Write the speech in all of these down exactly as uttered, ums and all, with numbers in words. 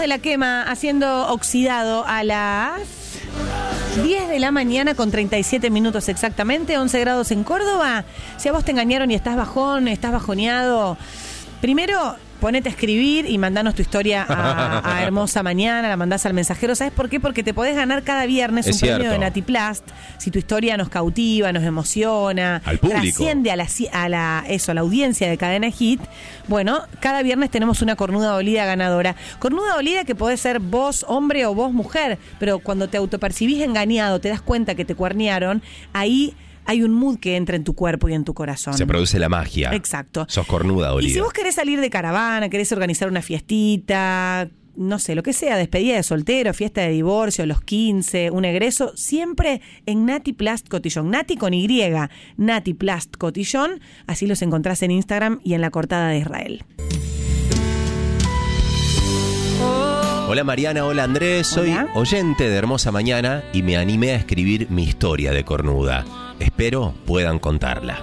la quema haciendo oxidado a las diez de la mañana con treinta y siete minutos exactamente, once grados en Córdoba. Si a vos te engañaron y estás bajón, estás bajoneado, primero ponete a escribir y mandanos tu historia a, a Hermosa Mañana, la mandás al mensajero. ¿Sabes por qué? Porque te podés ganar cada viernes es un cierto. premio de Natiplast. Si tu historia nos cautiva, nos emociona, al público, trasciende a la, a la eso, a la audiencia de Cadena Hit, bueno, cada viernes tenemos una cornuda dolida ganadora. Cornuda dolida que podés ser vos hombre o vos mujer, pero cuando te autopercibís engañado, te das cuenta que te cuernearon, ahí hay un mood que entra en tu cuerpo y en tu corazón. Se produce la magia. Exacto. Sos cornuda, dolida. Y si vos querés salir de caravana, querés organizar una fiestita, no sé, lo que sea, despedida de soltero, fiesta de divorcio, los quince, un egreso, siempre en Natiplast Cotillón. Nati con Y, Natiplast Cotillón. Así los encontrás en Instagram y en la Cortada de Israel. Hola Mariana, hola Andrés, soy Hola. oyente de Hermosa Mañana y me animé a escribir mi historia de cornuda. Espero puedan contarla.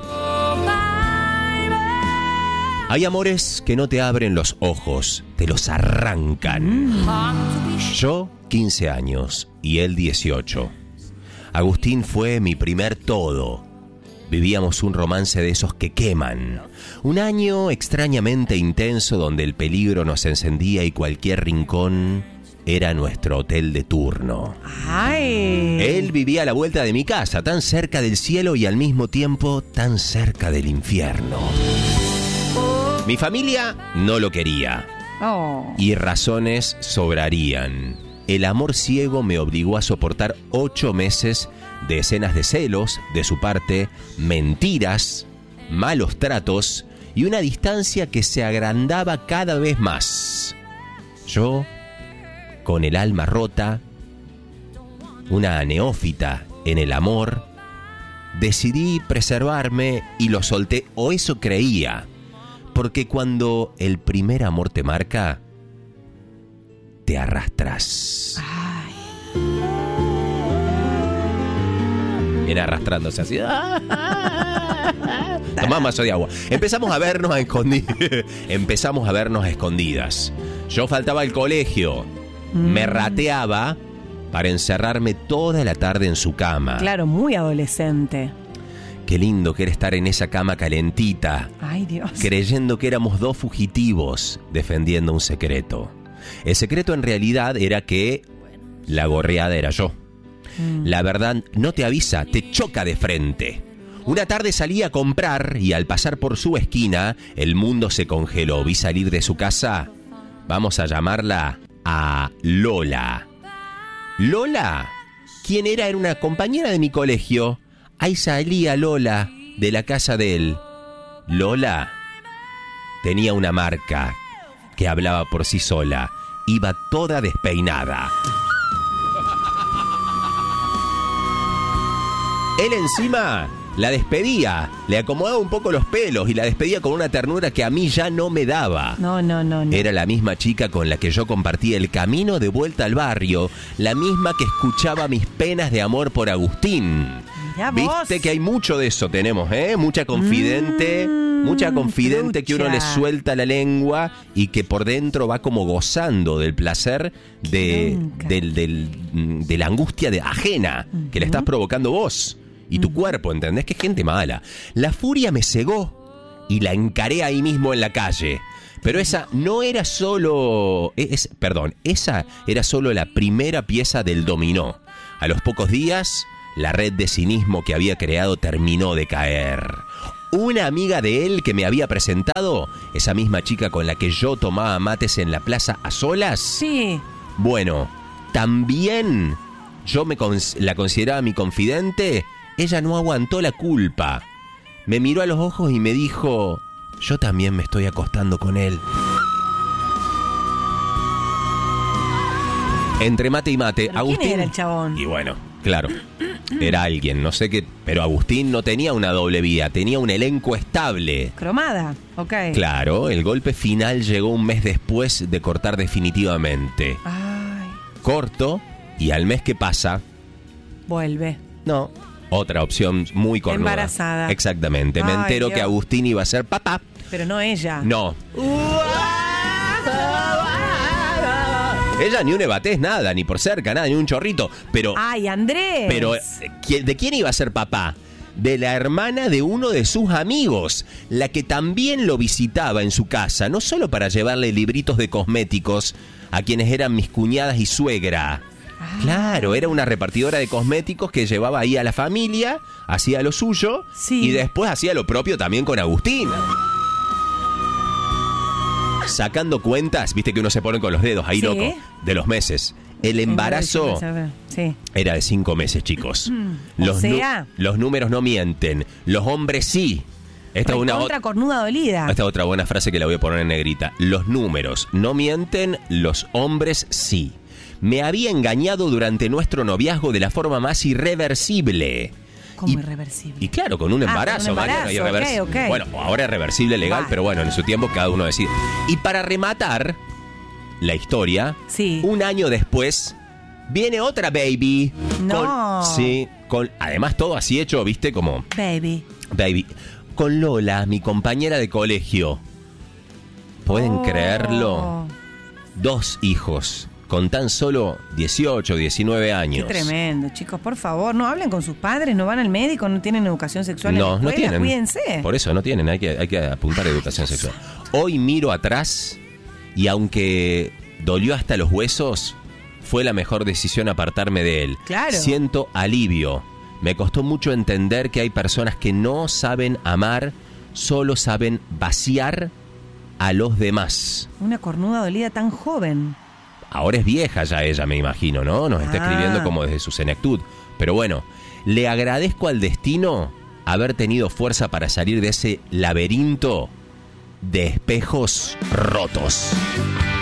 Hay amores que no te abren los ojos, te los arrancan. Yo, quince años, y él, dieciocho. Agustín fue mi primer todo. Vivíamos un romance de esos que queman. Un año extrañamente intenso donde el peligro nos encendía y cualquier rincón era nuestro hotel de turno. ¡Ay! Él vivía a la vuelta de mi casa, tan cerca del cielo y al mismo tiempo tan cerca del infierno. Mi familia no lo quería. Oh. Y razones sobrarían. El amor ciego me obligó a soportar ocho meses de escenas de celos de su parte, mentiras, malos tratos y una distancia que se agrandaba cada vez más. Yo, con el alma rota, una neófita en el amor, decidí preservarme y lo solté, o eso creía, porque cuando el primer amor te marca, te arrastras. Viene arrastrándose así. Tomá un vaso de agua. Empezamos a vernos a escondidas. Empezamos a vernos a escondidas. Yo faltaba al colegio. Me rateaba para encerrarme toda la tarde en su cama. Claro, muy adolescente. Qué lindo que era estar en esa cama calentita. Ay, Dios. Creyendo que éramos dos fugitivos defendiendo un secreto. El secreto en realidad era que la gorreada era yo. Mm. La verdad no te avisa, te choca de frente. Una tarde salí a comprar y al pasar por su esquina, el mundo se congeló. Vi salir de su casa, vamos a llamarla a Lola. ¿Lola? ¿Quién era? Era una compañera de mi colegio. Ahí salía Lola de la casa de él. Lola tenía una marca que hablaba por sí sola. Iba toda despeinada. Él encima la despedía, le acomodaba un poco los pelos y la despedía con una ternura que a mí ya no me daba. No, no, no, no. Era la misma chica con la que yo compartía el camino de vuelta al barrio, la misma que escuchaba mis penas de amor por Agustín. Mirá Viste vos. que hay mucho de eso tenemos, ¿eh? Mucha confidente, mm, mucha confidente trucha. que uno le suelta la lengua y que por dentro va como gozando del placer de, del, del, de la angustia de ajena uh-huh. que le estás provocando vos. Y tu cuerpo, ¿entendés? Que gente mala. La furia me cegó y la encaré ahí mismo en la calle. Pero esa no era solo... Es, perdón, esa era solo la primera pieza del dominó. A los pocos días, la red de cinismo que había creado terminó de caer. Una amiga de él que me había presentado, esa misma chica con la que yo tomaba mates en la plaza a solas. Sí. Bueno, también yo me cons- la consideraba mi confidente. Ella no aguantó la culpa. Me miró a los ojos y me dijo, yo también me estoy acostando con él. Entre mate y mate, ¿Pero Agustín... quién era el chabón? Y bueno, claro, era alguien, no sé qué... Pero Agustín no tenía una doble vía, tenía un elenco estable. Cromada, ok. Claro, el golpe final llegó un mes después de cortar definitivamente. Ay. Corto, y al mes que pasa... Vuelve. No... Otra opción muy cornuda. Embarazada. Exactamente. Me Ay, entero Dios. que Agustín iba a ser papá. Pero no ella. No. Ella ni un ebatés, nada, ni por cerca, nada, ni un chorrito. Pero. ¡Ay, Andrés! Pero, ¿de quién iba a ser papá? De la hermana de uno de sus amigos, la que también lo visitaba en su casa, no solo para llevarle libritos de cosméticos a quienes eran mis cuñadas y suegra. Ah. Claro, era una repartidora de cosméticos que llevaba ahí a la familia, hacía lo suyo, sí. Y después hacía lo propio también con Agustina. Sacando cuentas, viste que uno se pone con los dedos ahí, ¿sí? Loco, de los meses. El embarazo sí. era de cinco meses, chicos. Los, o sea, nu- los números no mienten. Los hombres sí. Esta es una otra cornuda dolida. Esta es otra buena frase que la voy a poner en negrita. Los números no mienten, los hombres sí. Me había engañado durante nuestro noviazgo de la forma más irreversible. ¿Cómo y, irreversible? Y claro, con un embarazo, ah, con un embarazo Mariano, irreversible. Okay, okay. Bueno, ahora es reversible legal, vale. Pero bueno, en su tiempo cada uno decide. Y para rematar la historia, sí. Un año después viene otra baby. No. Con, sí, con además todo así hecho, viste, como baby. Baby. Con Lola, mi compañera de colegio. ¿Pueden oh. creerlo? Dos hijos. Con tan solo dieciocho, diecinueve años. Qué tremendo, chicos, por favor, no hablen con sus padres, no van al médico, no tienen educación sexual no, en la escuela, no tienen. Cuídense. Por eso no tienen, hay que, hay que apuntar a educación sexual. Hoy miro atrás y aunque dolió hasta los huesos, fue la mejor decisión apartarme de él. Claro. Siento alivio. Me costó mucho entender que hay personas que no saben amar, solo saben vaciar a los demás. Una cornuda dolida tan joven. Ahora es vieja ya ella, me imagino, ¿no? Nos está ah. escribiendo como desde su senectud. Pero bueno, le agradezco al destino haber tenido fuerza para salir de ese laberinto de espejos rotos.